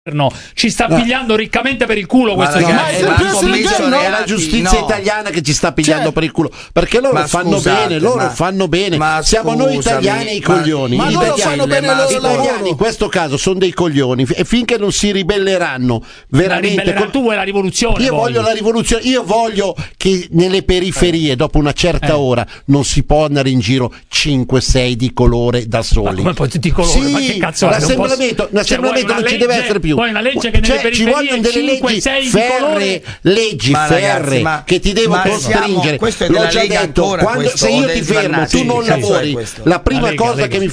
ci sta pigliando riccamente per il culo questo è la giustizia italiana che ci sta pigliando per il culo, perché loro fanno bene, siamo noi italiani i coglioni. Ma loro fanno bene il loro italiani in questo caso sono dei coglioni, e finché non si ribelleranno veramente tu vuoi la rivoluzione? Io voglio la rivoluzione, io voglio che nelle periferie dopo una certa ora non si può andare in giro 5-6 di colore da soli. Ma come poi tutti i colori? Sì, ma che cazzo l'assemblamento non ci deve essere più. Poi una legge che nelle periferie ci vogliono delle 5, leggi ferree che ti devo costringere. L'ho già detto, se io ti fermo, tu non lavori, la prima cosa che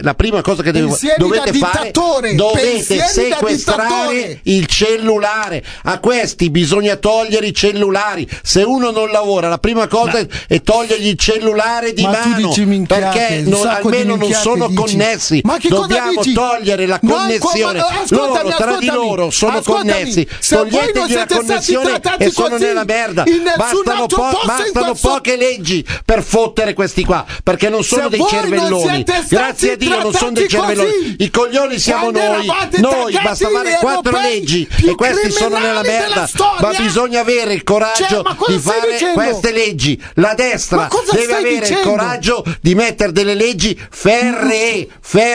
dovete fare, dovete sequestrare il cellulare. A questi bisogna togliere i cellulari. Se uno non lavora, la prima cosa è togliergli il cellulare di mano, perché almeno non sono connessi. Dobbiamo togliere la connessione. Loro tra di loro sono connessi, toglietegli la connessione e sono nella merda. Bastano poche leggi per fottere questi qua, perché non sono dei cervelloni. Grazie a Dio non sono dei cervelloni. I coglioni siamo noi. Basta fare 4 leggi e questi sono nella merda. Ma bisogna avere il coraggio di fare queste leggi. La destra deve avere il coraggio di mettere delle leggi ferree.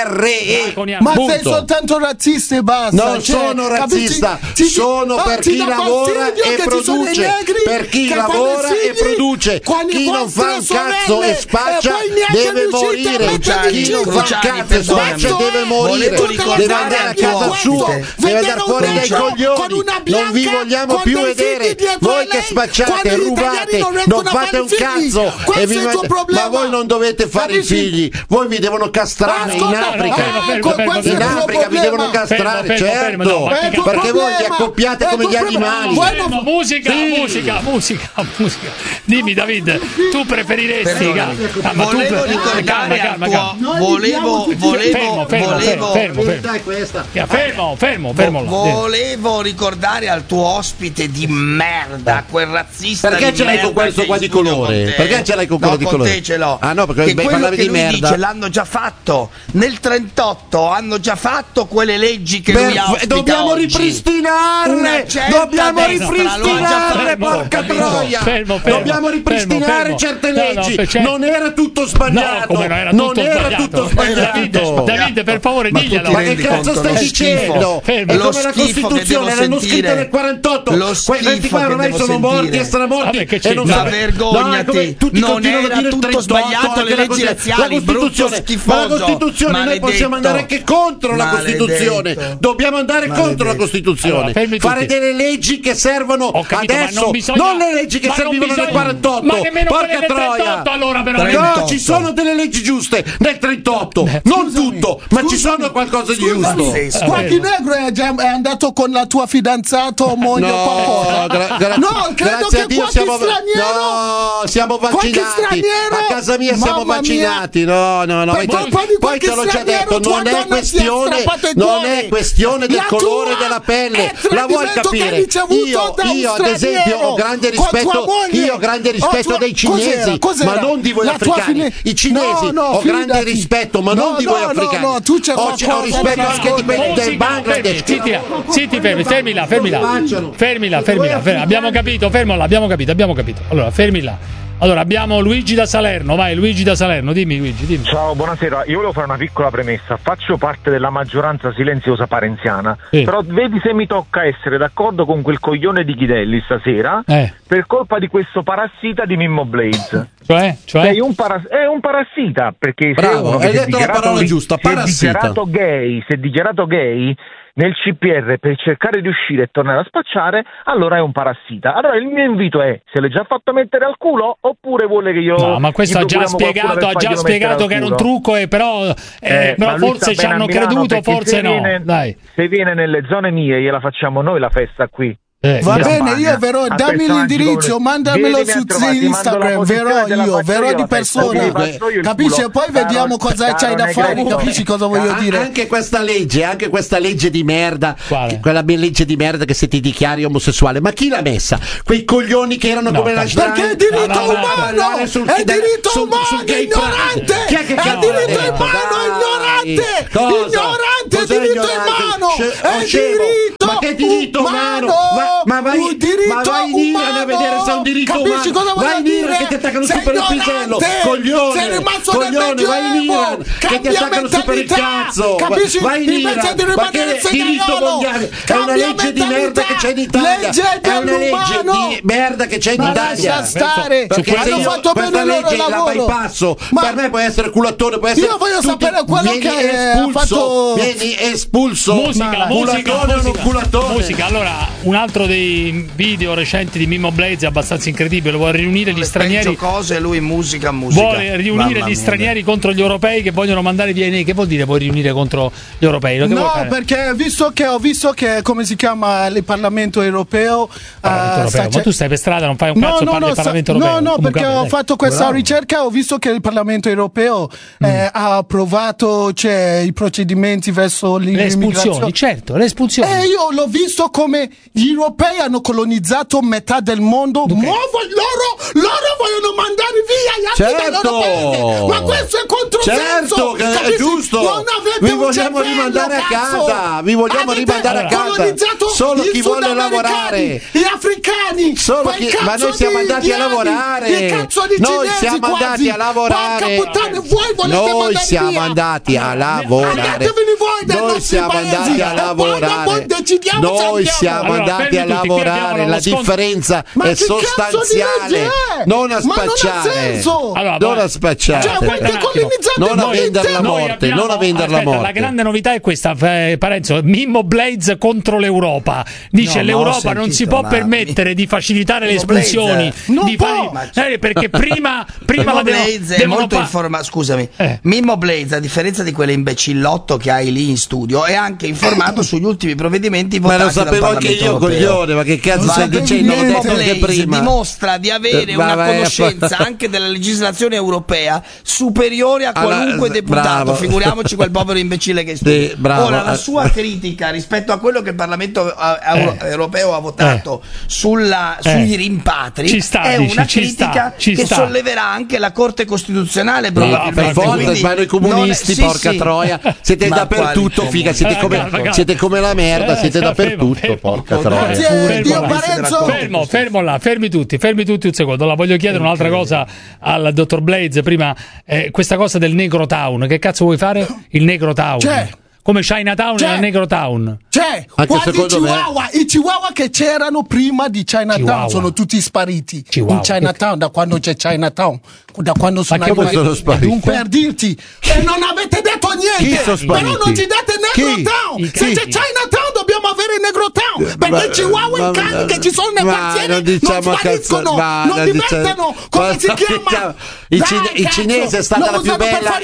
Ma sei soltanto razzista e basta. Non sono razzista, sono per chi lavora e produce. Per chi lavora e produce. Chi non fa un cazzo e spaccia deve morire. Chi non fa un cazzo e spaccia deve morire. Deve andare a casa sua, deve andare fuori dai coglioni. Non vi vogliamo più vedere. Voi che spacciate, rubate, non fate un cazzo. Ma voi non dovete fare i figli. Voi vi devono castrare in Africa. In Africa vi devono castrare, certo. Perché voi li accoppiate come gli animali. Musica. Dimmi David, tu preferiresti volevo ricordare volevo ricordare al tuo ospite di merda, quel razzista. Perché ce l'hai con questo qua di colore? Perché ce l'hai con quello di colore? Te ce l'ho. Ah no, perché parlavi di merda. Dice, l'hanno già fatto nel 38, hanno già fatto quelle leggi che lui ha ospita dobbiamo oggi. Ripristinarle, porca troia. Dobbiamo ripristinare certe leggi. Non era tutto sbagliato. Non era tutto sbagliato. Davide, per favore, diglielo. Ma che cazzo stai dicendo? È come la Costituzione, l'hanno scritta nel 48. Questi qua ormai sono morti e stramorti. Ma vergognati. Non era tutto sbagliato le leggi razziali. Brutto schifoso. Ma la Costituzione, noi possiamo andare anche contro la Costituzione. Dobbiamo andare contro la Costituzione. Fare delle leggi che servono adesso, non le leggi che servivano nel 48. Ma nemmeno porca troia. Allora, no, ci sono delle leggi giuste nel 38. Non tutto, ma ci sono qualcosa di giusto. Qualche negro è andato con la tua fidanzato moglie? No, grazie a Dio siamo vaccinati. A casa mia siamo vaccinati. No. Poi te l'ho già detto, non è questione del colore della pelle. La vuoi capire? Io ad esempio ho grande rispetto dei cinesi, ma non di voi africani. I cinesi ho grande rispetto, ma non di voi africani. Ho rispetto anche di quelli del Bangladesh. Zitti, fermila. Abbiamo capito, fermola, abbiamo capito. Allora, fermila. Allora, abbiamo Luigi da Salerno, vai Luigi da Salerno, dimmi Luigi. Ciao, buonasera, io volevo fare una piccola premessa, faccio parte della maggioranza silenziosa parenziana, però vedi se mi tocca essere d'accordo con quel coglione di Chidelli stasera, per colpa di questo parassita di Mimmo Blaze. Cioè? Sei è un parassita, perché bravo, hai detto la parola giusta, parassita. Se è dichiarato gay nel CPR per cercare di uscire e tornare a spacciare, allora è un parassita. Allora il mio invito è: se l'hai già fatto mettere al culo oppure vuole che io... No, ma questo ha già spiegato che era un trucco, però forse ci hanno creduto, forse no. Dai. Se viene nelle zone mie gliela facciamo noi la festa qui. Va bene, io verrò, dammi l'indirizzo, mandamelo su Instagram, verrò di persona, capisci? E poi vediamo cosa c'hai da fare, capisci cosa voglio dire? Anche questa legge di merda, quella legge di merda che se ti dichiari omosessuale, ma chi l'ha messa? Quei coglioni che erano come la strada. Perché è diritto umano, è diritto umano, ignorante, è diritto umano, ignorante, è diritto umano, è diritto. Ma che diritto umano? Ma vai in Iran a vedere se è un diritto umano. Vai in Iran che ti attaccano su per il pisello, coglione, vai in Iran che ti attaccano su per il cazzo. Vai in Iran, ma che diritto mondiale? È una legge di merda che c'è in Italia. È una legge di merda che c'è in Italia. Lascia stare, hanno fatto bene il loro lavoro. La bypasso. Per me puoi essere culattone, puoi essere. Io voglio sapere quello che ha fatto. Vieni espulso. Musica. Allora, un altro dei video recenti di Mimmo Blaze è abbastanza incredibile. Vuole riunire gli stranieri. Cose, lui musica. Vuole riunire gli stranieri contro gli europei che vogliono mandare via i negri. Che vuol dire vuoi riunire contro gli europei? No, perché ho visto che come si chiama il Parlamento europeo. Ma tu stai per strada, non fai un cazzo, parli del Parlamento europeo. No, perché ho fatto questa ricerca, ho visto che il Parlamento europeo ha approvato i procedimenti verso l'immigrazione. Certo, le espulsioni. Io l'ho visto come gli europei hanno colonizzato metà del mondo, loro vogliono mandare via gli altri dall'Europa. Ma questo è controsenso. Certo, è giusto. Non avete vogliamo rimandare a casa. Vi vogliamo rimandare a casa. Solo chi vuole lavorare. Gli africani. Ma noi siamo andati a lavorare. Noi siamo andati a lavorare. Noi siamo andati a lavorare. Noi siamo andati a lavorare. Noi siamo andati a lavorare. La differenza è sostanziale. Non a spacciare. Non a spacciare. Non a vendere la morte. Non a vendere la morte. La grande novità è questa, Parenzo. Mimmo Blaze contro l'Europa. Dice l'Europa non si può permettere di facilitare le espulsioni. Perché prima la Blaze è molto informato. Scusami, Mimmo Blaze, a differenza di quell'imbecillotto che hai lì in studio, è anche informato sugli ultimi provvedimenti votati dal Parlamento europeo. Ma lo sapevo anche io, coglione, ma che cazzo stai dicendo? L'ho detto anche prima. Dimostra di avere una conoscenza anche della legislazione europea superiore a qualunque deputato. Figuriamoci quel povero imbecille che studia. Ora, la sua critica rispetto a quello che il Parlamento europeo ha votato sugli rimpatri è una critica che solleverà anche la Corte Costituzionale. Per forza, sbagliano i comunisti, porca troia. Siete dappertutto, figa, siete come la merda, siete dappertutto, porca troia. Fermo là, fermi tutti un secondo. La voglio chiedere un'altra cosa al dottor Blaze prima. Questa cosa del Negro Town, che cazzo vuoi fare? Il Negro Town. Come Chinatown e Negro Town. I Chihuahua che c'erano prima di Chinatown sono tutti spariti in Chinatown, da quando c'è Chinatown, da quando sono spariti. Per dirti, e non avete detto niente, però non ci date Negro Town. Se c'è Chinatown dobbiamo avere Negro Town, perché i Chihuahua, i cani che ci sono nei quartieri non spariscono, non diventano, come si chiama? Il cinese è stata la più bella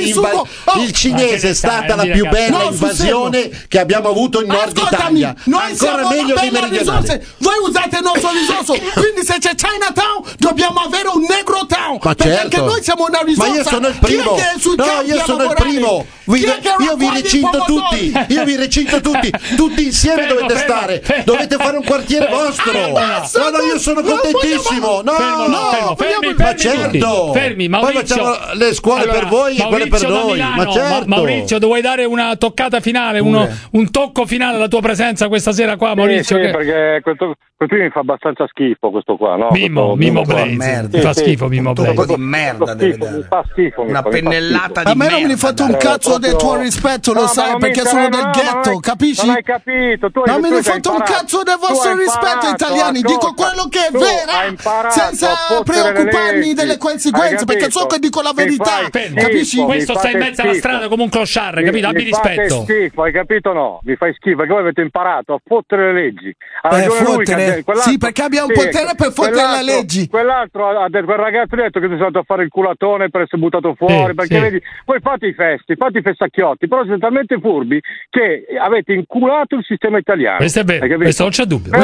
invasione che abbiamo avuto in Nord Italia. Noi ancora meglio di meridionale. Voi usate il nostro risorso, quindi se c'è Chinatown dobbiamo avere un Negro Town. Ma perché noi siamo una risorsa. Ma io sono il primo. Io sono il primo. Io vi recinto tutti. Tutti insieme dovete stare. Dovete fare un quartiere vostro. No, io sono contentissimo. Ma certo. Fermi, poi facciamo le scuole per voi e quelle per noi. Ma certo. Maurizio, vuoi dare una toccata finale, un tocco finale alla tua presenza questa sera qua, Maurizio? Sì, perché questo mi fa abbastanza schifo, questo qua, no? Mimmo Blaze. Mi fa schifo Mimmo Blaze. Un po' di merda deve dare. Mi fa schifo. Una pennellata di merda. A me non mi fate un cazzo del tuo rispetto, lo sai, perché sono del ghetto, capisci? Non hai capito. Non mi fate un cazzo del vostro rispetto, italiani. Dico quello che è vera, senza preoccuparmi delle conseguenze, perché so che dico la verità, capisci? Questo sta in mezzo alla strada come un clochard, capito? Abbi rispetto. Hai capito? No, mi fai schifo perché voi avete imparato a fottere le leggi. Sì, perché abbiamo potere per fottere le leggi. Quell'altro, quel ragazzo ha detto che sei stato a fare il culatone per essere buttato fuori, perché vedi, voi fate i festacchiotti, però siete talmente furbi che avete inculato il sistema italiano. Questo è vero. Questo non c'è dubbio.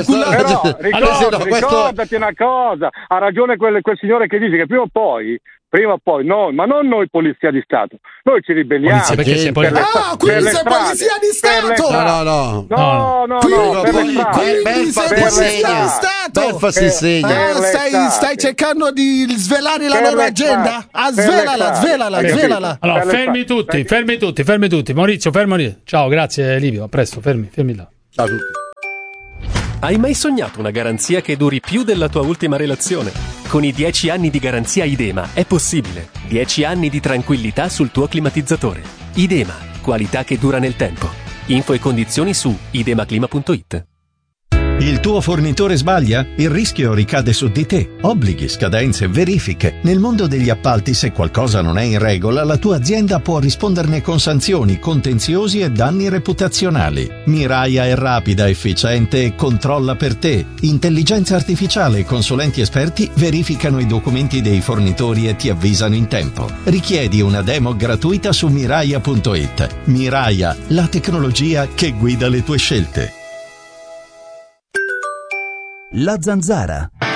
Ricordati una cosa, ha ragione quel signore che dice che prima o poi no, ma non noi polizia di Stato, noi ci ribelliamo. Perché quindi sei polizia di Stato? No. Quindi sei polizia di Stato? Si segna. Stai cercando di svelare la loro agenda? Svelala. Allora, fermi tutti. Maurizio, fermi. Ciao, grazie Livio, a presto, fermi là. Ciao a tutti. Hai mai sognato una garanzia che duri più della tua ultima relazione? Con i 10 anni di garanzia Idema è possibile. 10 anni di tranquillità sul tuo climatizzatore. Idema, qualità che dura nel tempo. Info e condizioni su idemaclima.it. Il tuo fornitore sbaglia? Il rischio ricade su di te. Obblighi, scadenze, verifiche. Nel mondo degli appalti, se qualcosa non è in regola, la tua azienda può risponderne con sanzioni, contenziosi e danni reputazionali. Miraia è rapida, efficiente e controlla per te. Intelligenza artificiale e consulenti esperti verificano i documenti dei fornitori e ti avvisano in tempo. Richiedi una demo gratuita su miraia.it. Miraia, la tecnologia che guida le tue scelte. La Zanzara.